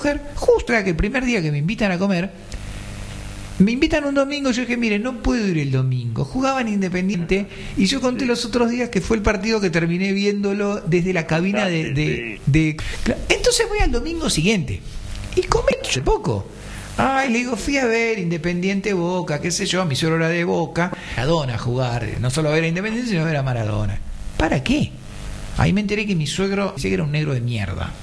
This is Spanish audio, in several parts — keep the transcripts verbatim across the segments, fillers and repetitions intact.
Justo era que el primer día que me invitan a comer, me invitan un domingo, yo dije, mire, no puedo ir el domingo. Jugaban Independiente y yo conté los otros días que fue el partido que terminé viéndolo desde la cabina de... de, de... Entonces voy al domingo siguiente y comí poco. Ay, le digo, fui a ver Independiente Boca, qué sé yo, mi suegro era de Boca, Maradona a jugar, no solo a ver a Independiente, sino a ver a Maradona. ¿Para qué? Ahí me enteré que mi suegro decía que era un negro de mierda.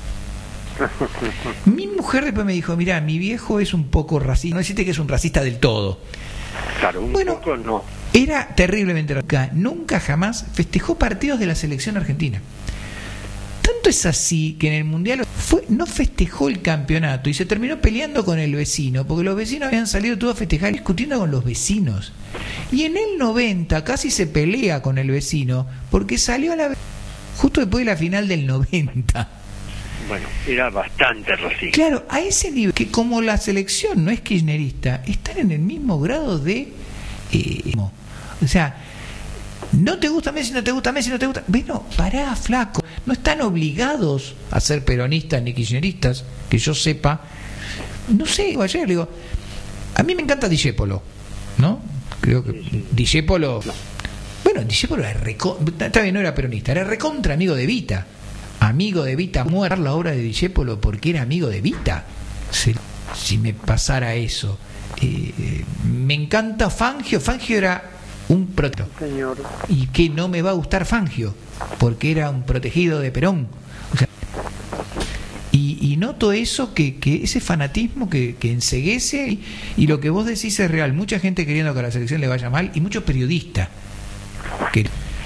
Mi mujer después me dijo, mirá, mi viejo es un poco racista, no decirte que es un racista del todo. Claro, un bueno, poco no. Era terriblemente racista. Nunca jamás festejó partidos de la selección argentina. Tanto es así que en el Mundial fue, no festejó el campeonato y se terminó peleando con el vecino, porque los vecinos habían salido todos a festejar discutiendo con los vecinos. Y en el noventa casi se pelea con el vecino porque salió a la justo después de la final del noventa. Bueno, era bastante racista. Claro, a ese nivel, que como la selección no es kirchnerista, están en el mismo grado de... Eh, o sea, no te gusta Messi, no te gusta Messi, no te gusta... Bueno, pará, flaco. No están obligados a ser peronistas ni kirchneristas, que yo sepa. No sé, ayer le digo... A mí me encanta Discépolo, ¿no? Creo que sí, sí. Discépolo... No. Bueno, Discépolo era recontra... Está bien, no era peronista, era recontra amigo de Evita. Amigo de Evita, muerta la obra de Discépolo porque era amigo de Evita. Si, si me pasara eso. Eh, me encanta Fangio. Fangio era un protegido. Señor. ¿Y que no me va a gustar Fangio? Porque era un protegido de Perón. O sea, y, y noto eso, que, que ese fanatismo que, que enceguece. Y, y lo que vos decís es real. Mucha gente queriendo que a la selección le vaya mal y muchos periodistas. Que,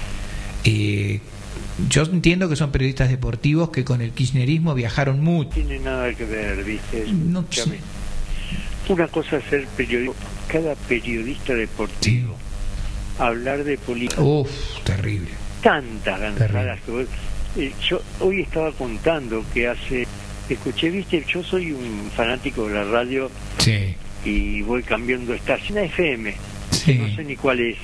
eh, yo entiendo que son periodistas deportivos que con el kirchnerismo viajaron mucho. No tiene nada que ver, ¿viste? No sé. Una cosa es ser periodista, cada periodista deportivo, sí. Hablar de política. Uf, terrible. Tantas gansadas que vos, eh, yo hoy estaba contando que hace, escuché, ¿viste? Yo soy un fanático de la radio. Sí. Y voy cambiando estación a F M. Sí. No sé ni cuál es.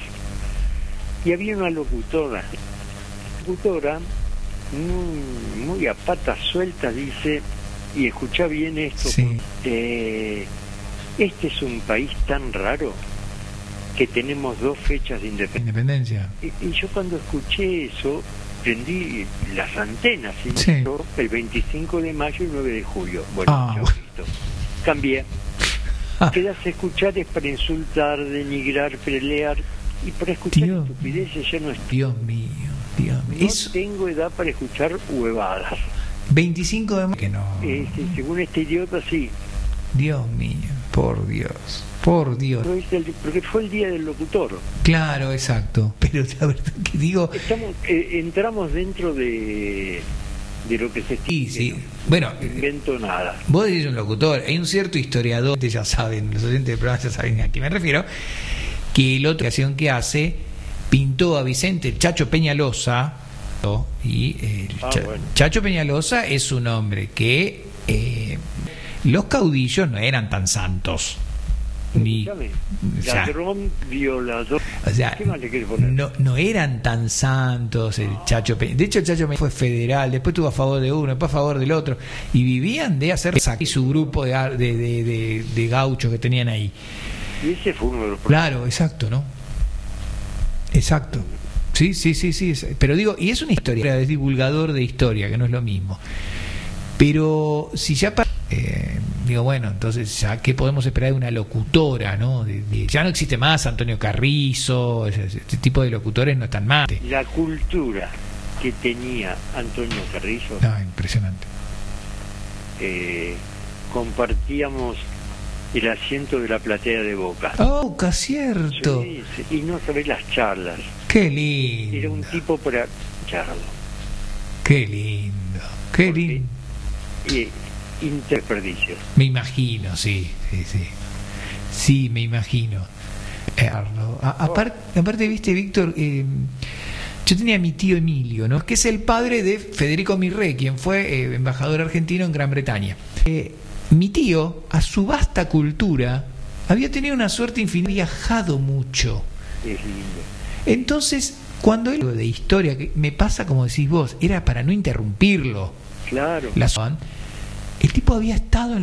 Y había una locutora. locutora muy, muy a patas sueltas dice, y escucha bien esto, sí. eh, este es un país tan raro que tenemos dos fechas de independencia. Y, y yo cuando escuché eso prendí las antenas y sí. Yo, el veinticinco de mayo y el nueve de julio. Bueno, ah. yo listo. Cambié. Ah. Quedas a escuchar es para insultar, denigrar, pelear, y para escuchar Dios. Estupideces ya no es. Dios mío. Dios mío. No Eso... tengo edad para escuchar huevadas. veinticinco de mayo. Que no. Eh, sí, según este idiota, sí. Dios mío, por Dios, por Dios. Pero es el, porque fue el día del locutor. Claro, exacto. Pero la verdad que digo. Estamos, eh, entramos dentro de, de lo que se sí, sí. ¿no? Bueno, no invento nada. Vos decís un locutor, hay un cierto historiador, ya saben, los oyentes del programa ya saben a quién me refiero, que la otra ocasión que hace pintó a Vicente Chacho Peñalosa, y el ah, Ch bueno. Chacho Peñalosa es un hombre que eh, los caudillos no eran tan santos. Ni, o sea, ladrón, violador. O sea, ¿qué más le quieres poner? No, no eran tan santos el Chacho Peñalosa. De hecho, el Chacho Peñalosa fue federal, después estuvo a favor de uno, después a favor del otro, y vivían de hacer y su grupo de, de, de, de, de gauchos que tenían ahí. Y ese fue uno de los problemas. Claro, exacto, ¿no? Exacto. Sí, sí, sí, sí. Pero digo, y es una historia, es divulgador de historia, que no es lo mismo. Pero si ya eh, digo, bueno, entonces ya qué podemos esperar de una locutora, ¿no? De, de, ya no existe más Antonio Carrizo, ese, ese tipo de locutores no están más. La cultura que tenía Antonio Carrizo. Ah, impresionante. Eh, compartíamos el asiento de la platea de Boca. Oh, que cierto. Sí, sí, y no sabés las charlas. Qué lindo. Era un tipo para charlo. Qué lindo, qué Porque, lindo. Y interdesperdicios. Me imagino, sí, sí, sí. Sí, me imagino. Eh, a, aparte, aparte, viste, Víctor, eh, yo tenía a mi tío Emilio, ¿no? Que es el padre de Federico Mirré, quien fue eh, embajador argentino en Gran Bretaña. Eh, mi tío, a su vasta cultura, había tenido una suerte infinita, viajado mucho. Es lindo. Entonces, cuando él de historia, que me pasa como decís vos, era para no interrumpirlo. Claro. La, el tipo había estado en